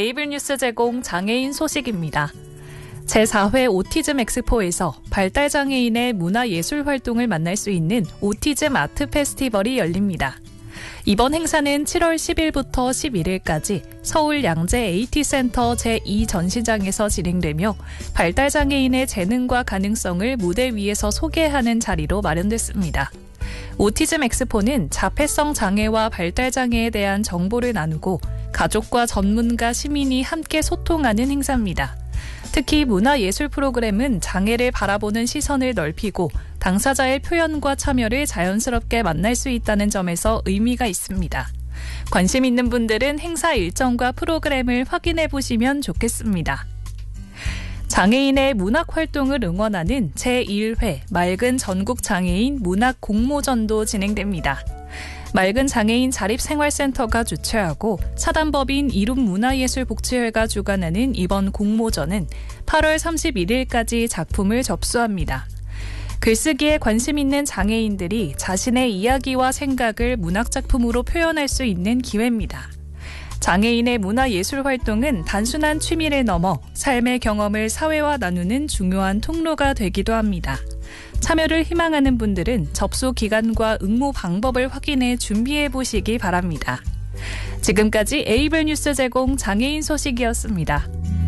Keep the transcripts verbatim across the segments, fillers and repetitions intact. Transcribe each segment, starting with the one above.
에이블 뉴스 제공 장애인 소식입니다. 제사 회 오티즘 엑스포에서 발달장애인의 문화예술 활동을 만날 수 있는 오티즘 아트 페스티벌이 열립니다. 이번 행사는 칠월 십일부터 십일일까지 서울 양재 에이티센터 제이 전시장에서 진행되며 발달장애인의 재능과 가능성을 무대 위에서 소개하는 자리로 마련됐습니다. 오티즘 엑스포는 자폐성 장애와 발달장애에 대한 정보를 나누고 가족과 전문가, 시민이 함께 소통하는 행사입니다. 특히 문화예술 프로그램은 장애를 바라보는 시선을 넓히고 당사자의 표현과 참여를 자연스럽게 만날 수 있다는 점에서 의미가 있습니다. 관심 있는 분들은 행사 일정과 프로그램을 확인해 보시면 좋겠습니다. 장애인의 문학 활동을 응원하는 제일 회 맑은 전국장애인 문학 공모전도 진행됩니다. 맑은 장애인 자립생활센터가 주최하고 사단법인 이룸문화예술복지회가 주관하는 이번 공모전은 팔월 삼십일일까지 작품을 접수합니다. 글쓰기에 관심 있는 장애인들이 자신의 이야기와 생각을 문학작품으로 표현할 수 있는 기회입니다. 장애인의 문화예술 활동은 단순한 취미를 넘어 삶의 경험을 사회와 나누는 중요한 통로가 되기도 합니다. 참여를 희망하는 분들은 접수 기간과 응모 방법을 확인해 준비해 보시기 바랍니다. 지금까지 에이블 뉴스 제공 장애인 소식이었습니다.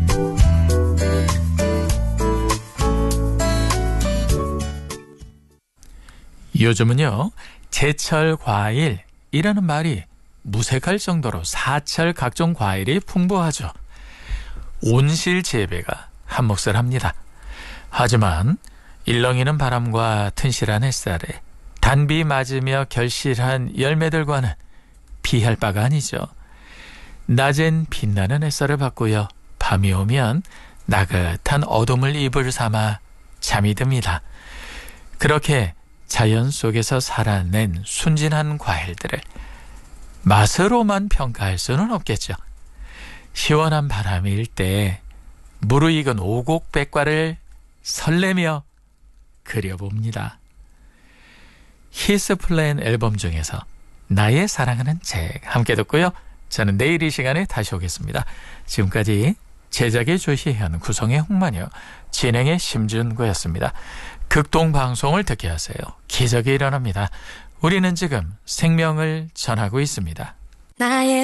요즘은요, 제철 과일이라는 말이 무색할 정도로 사철 각종 과일이 풍부하죠. 온실 재배가 한몫을 합니다. 하지만 일렁이는 바람과 튼실한 햇살에 단비 맞으며 결실한 열매들과는 비할 바가 아니죠. 낮엔 빛나는 햇살을 받고요, 밤이 오면 나긋한 어둠을 이불 삼아 잠이 듭니다. 그렇게 자연 속에서 살아낸 순진한 과일들을 맛으로만 평가할 수는 없겠죠. 시원한 바람이 일 때 무르익은 오곡백과를 설레며 그려봅니다. 히스플랜 앨범 중에서 나의 사랑하는 책 함께 듣고요. 저는 내일 이 시간에 다시 오겠습니다. 지금까지 제작의 조시현, 구성의 홍만여, 진행의 심준구였습니다. 극동방송을 듣게 하세요. 기적이 일어납니다. 우리는 지금 생명을 전하고 있습니다. 나의